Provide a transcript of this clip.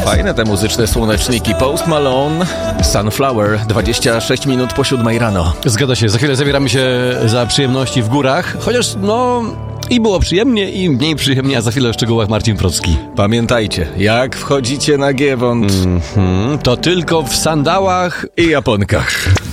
Fajne te muzyczne słoneczniki. Post Malone, Sunflower, 26 minut po 7 rano. Zgadza się, za chwilę zabieramy się za przyjemności w górach, chociaż i było przyjemnie, i mniej przyjemnie, a za chwilę o szczegółach Marcin Procki. Pamiętajcie, jak wchodzicie na Giewont, To tylko w sandałach i japonkach.